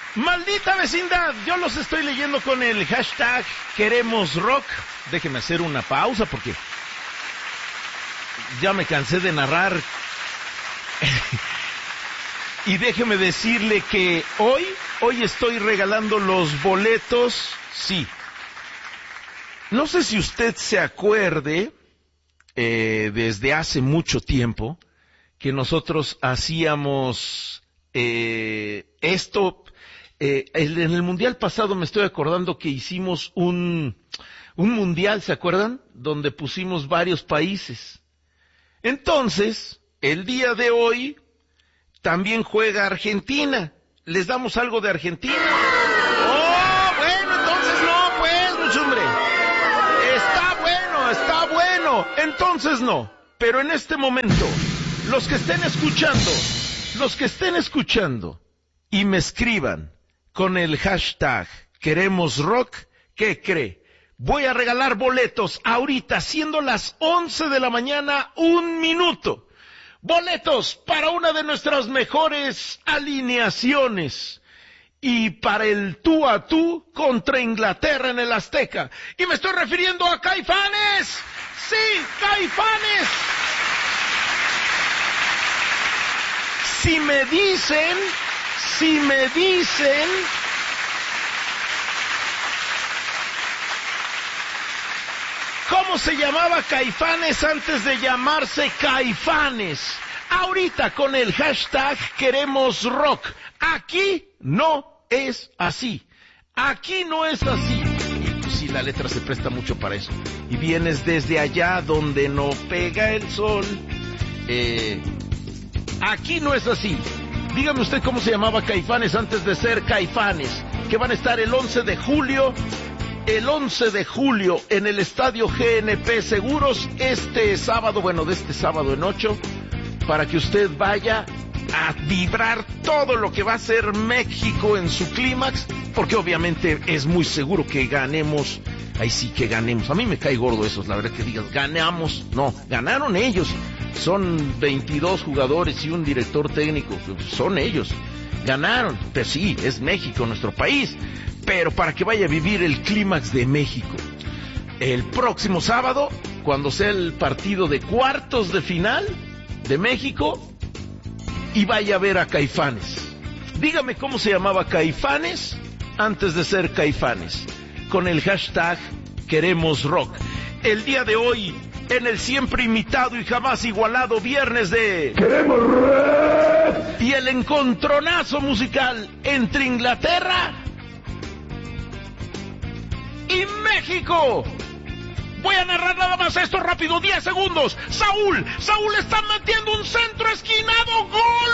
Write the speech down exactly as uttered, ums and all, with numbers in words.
Maldita vecindad, yo los estoy leyendo con el hashtag Queremos Rock. Déjeme hacer una pausa porque ya me cansé de narrar. Y déjeme decirle que hoy, hoy estoy regalando los boletos, sí. No sé si usted se acuerde, eh, desde hace mucho tiempo, que nosotros hacíamos eh, esto. Eh, en el mundial pasado me estoy acordando que hicimos un, un mundial, ¿se acuerdan? Donde pusimos varios países. Entonces, el día de hoy también juega Argentina. ¿Les damos algo de Argentina? ¡Oh, bueno, entonces no, pues, mucho hombre! Está bueno, está bueno. Entonces no. Pero en este momento, los que estén escuchando, los que estén escuchando y me escriban con el hashtag Queremos Rock, ¿qué cree? Voy a regalar boletos ahorita, siendo las once de la mañana, un minuto. Boletos para una de nuestras mejores alineaciones. Y para el tú a tú contra Inglaterra en el Azteca. Y me estoy refiriendo a Caifanes. Sí, Caifanes. Si me dicen... Si me dicen, ¿cómo se llamaba Caifanes antes de llamarse Caifanes? Ahorita con el hashtag Queremos Rock. Aquí no es así. Aquí no es así. Y pues sí, la letra se presta mucho para eso. Y vienes desde allá donde no pega el sol. Eh, aquí no es así. Dígame usted cómo se llamaba Caifanes antes de ser Caifanes, que van a estar el once de julio, el once de julio en el Estadio G N P Seguros, este sábado, bueno, de este sábado en ocho, para que usted vaya a vibrar todo lo que va a ser México en su clímax, porque obviamente es muy seguro que ganemos. Ahí sí que ganemos. A mí me cae gordo eso, la verdad que digas, ganamos. No, ganaron ellos. Son veintidós jugadores y un director técnico. Son ellos. Ganaron. Pero sí, es México, nuestro país. Pero para que vaya a vivir el clímax de México. El próximo sábado, cuando sea el partido de cuartos de final de México, y vaya a ver a Caifanes. Dígame cómo se llamaba Caifanes antes de ser Caifanes. Con el hashtag Queremos Rock. El día de hoy, en el siempre imitado y jamás igualado viernes de Queremos Rock, y el encontronazo musical entre Inglaterra y México. Voy a narrar nada más esto rápido, diez segundos. Saúl, Saúl está metiendo un centro esquinado, ¡gol!